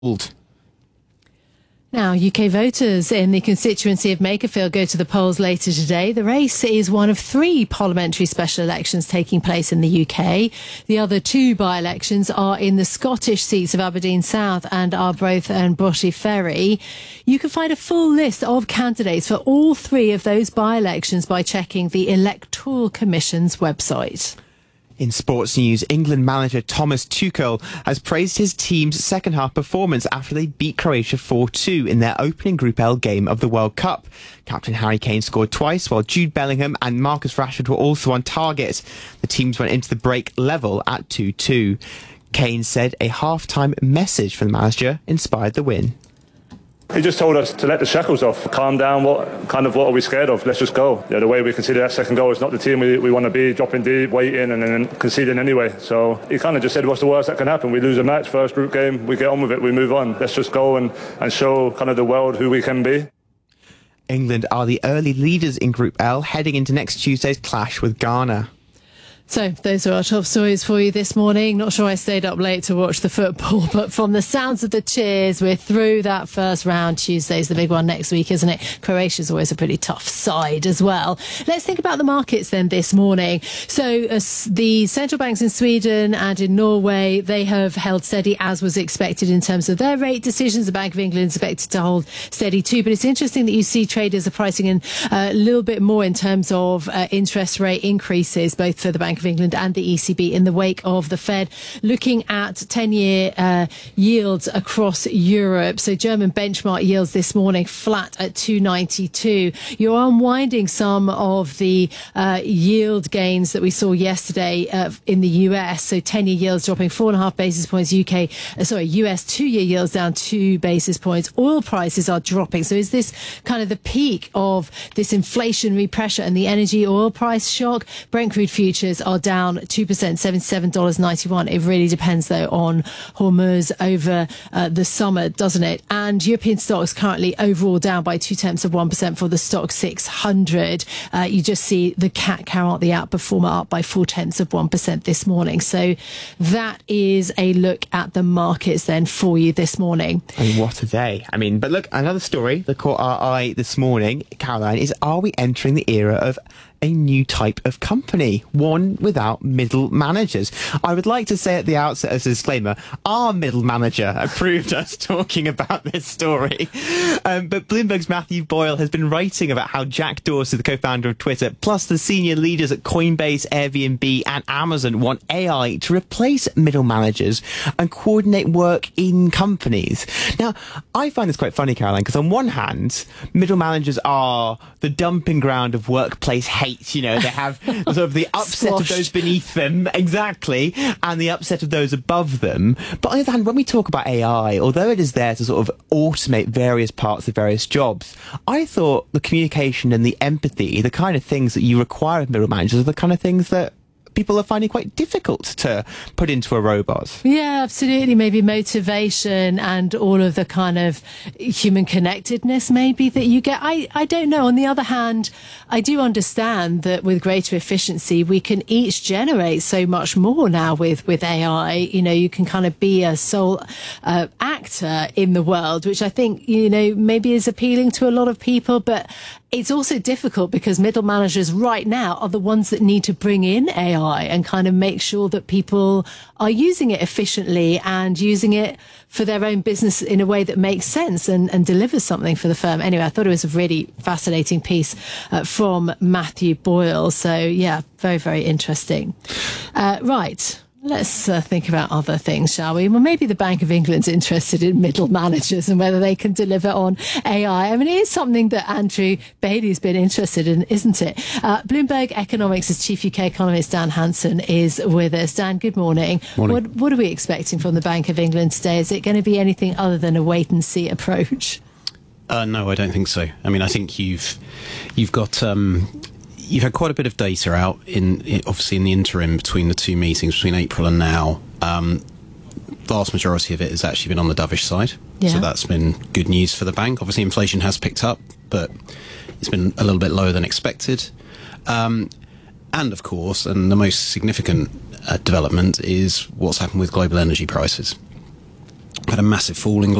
Now, UK voters in the constituency of Makerfield go to the polls later today. The race is one of 3 parliamentary special elections taking place in the UK. The other 2 by-elections are in the Scottish seats of Aberdeen South and Arbroath and Broughty Ferry. You can find a full list of candidates for all 3 of those by-elections by checking the Electoral Commission's website. In sports news, England manager Thomas Tuchel has praised his team's second-half performance after they beat Croatia 4-2 in their opening Group L game of the World Cup. Captain Harry Kane scored twice, while Jude Bellingham and Marcus Rashford were also on target. The teams went into the break level at 2-2. Kane said a half-time message from the manager inspired the win. He just told us to let the shackles off, calm down. What are we scared of? Let's just go. The way we conceded that second goal is not the team we want to be, dropping deep, waiting and then conceding anyway. So he kind of just said, what's the worst that can happen? We lose a match, first group game, we get on with it, we move on. Let's just go and show kind of the world who we can be. England are the early leaders in Group L, heading into next Tuesday's clash with Ghana. So those are our top stories for you this morning. Not sure I stayed up late to watch the football, but from the sounds of the cheers, we're through that first round. Tuesday's the big one next week, isn't it? Croatia's always a pretty tough side as well. Let's think about the markets then this morning. So the central banks in Sweden and in Norway, they have held steady as was expected in terms of their rate decisions. The Bank of England is expected to hold steady too. But it's interesting that you see traders are pricing in a little bit more in terms of interest rate increases, both for the Bank of England and the ECB in the wake of the Fed. Looking at 10-year yields across Europe. So German benchmark yields this morning flat at 2.92. You're unwinding some of the yield gains that we saw yesterday in the US. So 10-year yields dropping 4.5 basis points. US 2-year yields down 2 basis points. Oil prices are dropping. So is this kind of the peak of this inflationary pressure and the energy oil price shock? Brent crude futures are down 2%, $77.91. It really depends, though, on Hormuz over the summer, doesn't it? And European stocks currently overall down by 0.2% for the stock 600. You just see the CAC Carrot, the outperformer, up by 0.4% this morning. So that is a look at the markets then for you this morning. And what a day. But look, another story that caught our eye this morning, Caroline, is are we entering the era of a new type of company, one without middle managers? I would like to say at the outset as a disclaimer, our middle manager approved us talking about this story. But Bloomberg's Matthew Boyle has been writing about how Jack Dorsey, the co-founder of Twitter, plus the senior leaders at Coinbase, Airbnb and Amazon want AI to replace middle managers and coordinate work in companies. Now, I find this quite funny, Caroline, because on one hand, middle managers are the dumping ground of workplace hate. They have sort of the upset of those beneath them, exactly, and the upset of those above them. But on the other hand, when we talk about AI, although it is there to sort of automate various parts of various jobs, I thought the communication and the empathy, the kind of things that you require of middle managers, are the kind of things that people are finding quite difficult to put into a robot. Yeah, absolutely. Maybe motivation and all of the kind of human connectedness maybe that you get. I don't know. On the other hand, I do understand that with greater efficiency, we can each generate so much more now with AI. You can kind of be a sole actor in the world, which I think, maybe is appealing to a lot of people, but it's also difficult because middle managers right now are the ones that need to bring in AI and kind of make sure that people are using it efficiently and using it for their own business in a way that makes sense and delivers something for the firm. Anyway, I thought it was a really fascinating piece from Matthew Boyle. So, yeah, very, very interesting. Right. Let's think about other things, shall we? Well, maybe the Bank of England's interested in middle managers and whether they can deliver on AI. It is something that Andrew Bailey's been interested in, isn't it? Bloomberg Economics' chief UK economist, Dan Hansen, is with us. Dan, good morning. Morning. What are we expecting from the Bank of England today? Is it going to be anything other than a wait-and-see approach? No, I don't think so. I think you've got... You've had quite a bit of data out obviously in the interim between the 2 meetings, between April and now. Vast majority of it has actually been on the dovish side. Yeah. So that's been good news for the bank. Obviously inflation has picked up, but it's been a little bit lower than expected. And of course, and the most significant development is what's happened with global energy prices. had a massive fall in